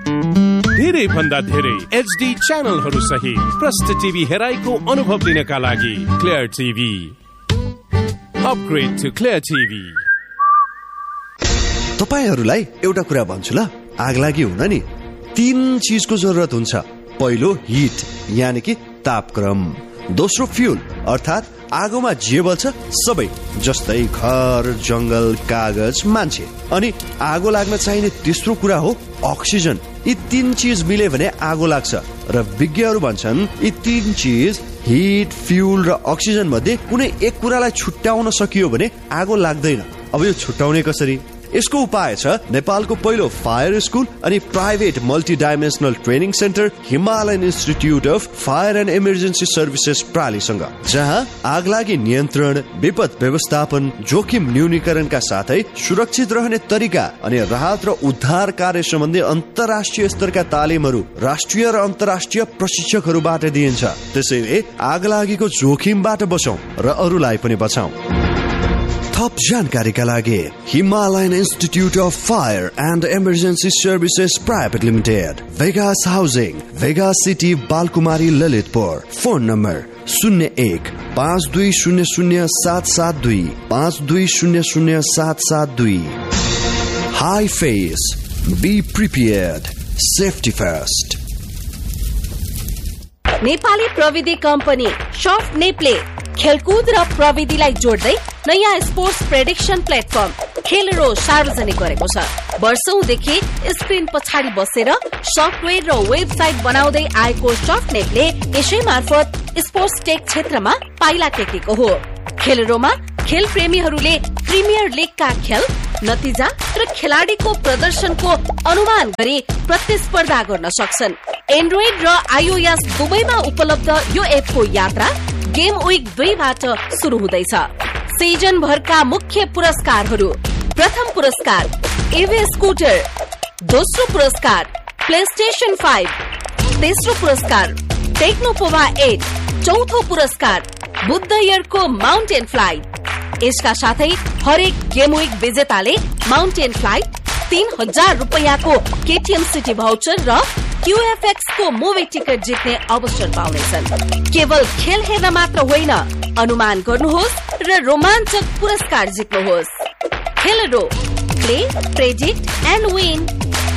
धेरै भन्दा धेरै HD च्यानलहरू सहित प्रष्ट टिभी हेराइको अनुभव लिनका लागि clear TV. Upgrade to clear TV. तपाईहरुलाई एउटा कुरा भन्छु ल, आगलागी हुन नि 3 चीजको जरुरत हुन्छ। पहिलो हिट यानी कि तापक्रम, दोस्रो फ्यूल अर्थात आगोमा जे बल्छ सबै, जस्तै घर, जंगल, कागज, मान्छे। अनि आगो लाग्न चाहिने तेस्रो कुरा हो अक्सिजन। यी 3 चीज मिले भने आगो लाग्छ र विज्ञहरू भन्छन् यी 3 चीज हिट, फ्यूल र अक्सिजन मध्ये कुनै एक कुरालाई छुट्याउन सकियो भने आगो लाग्दैन। अब यो छुट्याउने कसरी? यसको उपाय छ नेपालको पहिलो फायर स्कुल अनि private multi dimensional training centre Himalayan institute of fire and emergency services प्रालीसँग, जहाँ आगलागी नियन्त्रण, विपद व्यवस्थापन, जोखिम न्यूनीकरणका साथै सुरक्षित रहने तरिका अनि राहत र उद्धार कार्य सम्बन्धी अन्तर्राष्ट्रिय स्तरका तालिमहरू राष्ट्रिय र अन्तर्राष्ट्रिय प्रशिक्षकहरूबाट दिइन्छ। त्यसैले आगलागीको जोखिमबाट बचौं र अरूलाई पनि बचाउँ। थप जानकारीका लागि Himalayan institute of fire and emergency services private limited, Vegas housing, Vegas city, Balkumari, Lalitpur. Phone number 01-5200-772 5200-772। High face, be prepared, safety first. Nepali प्रविधि कम्पनी सफ्ट नेपले खेलकुद र प्रविधिलाई जोड्दै नयाँ स्पोर्ट्स प्रेडिक्सन प्लेटफर्म खेलरो सार्वजनिक गरेको छ। वर्षौंदेखि स्क्रिन पछाडि बसेर सफ्टवेयर र वेबसाइट बनाउँदै आएको सफ्ट नेपले यसै मार्फत स्पोर्ट्स टेक क्षेत्रमा पाइला टेकेको हो। खेलरोमा खेल प्रेमीहरूले प्रिमियर लिगका खेल, नतिजा र खेलाडीको प्रदर्शनको अनुमान गरी प्रतिस्पर्धा गर्न सक्छन्। एन्ड्रोइड र iOS दुवैमा उपलब्ध यो एपको यात्रा गेम विक 2 बाट सुरु हुँदैछ। सिजन भरका मुख्य पुरस्कारहरू: प्रथम पुरस्कार एवे स्कुटर, दोस्रो पुरस्कार प्लेस्टेशन 5, तेस्रो पुरस्कार टेक्नोपोवा 8, चौथो पुरस्कार बुद्ध इयरको माउन्टेन फ्लाइट। यसका साथै हरेक गेम विक विजेताले mountain flight, 3000 रुपैयाँको KTM city voucher र QFX को मुभी टिकट जित्ने अवसर पाउनेछन्। केवल खेल हेर्न मात्र होइन, अनुमान गर्नुहोस् र रोमाञ्चक पुरस्कार जित्नुहोस्। खेलरो, प्ले, प्रेडिक्ट एन्ड विन।